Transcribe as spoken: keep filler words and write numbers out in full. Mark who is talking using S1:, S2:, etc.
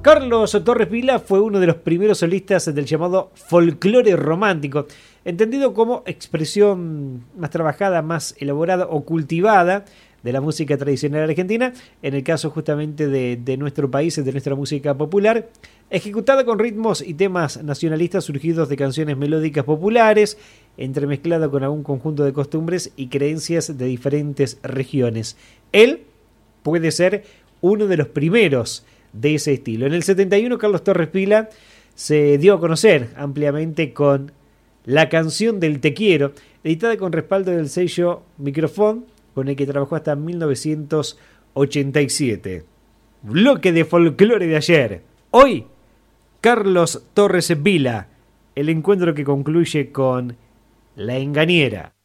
S1: Carlos Torres Vila fue uno de los primeros solistas del llamado folclore romántico, entendido como expresión más trabajada, más elaborada o cultivada de la música tradicional argentina, en el caso justamente de, de nuestro país, de nuestra música popular, ejecutada con ritmos y temas nacionalistas surgidos de canciones melódicas populares, entremezclado con algún conjunto de costumbres y creencias de diferentes regiones. Él puede ser uno de los primeros de ese estilo. En el setenta y uno, Carlos Torres Vila se dio a conocer ampliamente con La canción del Te Quiero, editada con respaldo del sello Microfón, con el que trabajó hasta mil novecientos ochenta y siete. Bloque de folclore de ayer. Hoy, Carlos Torres Vila, el encuentro que concluye con La Engañera.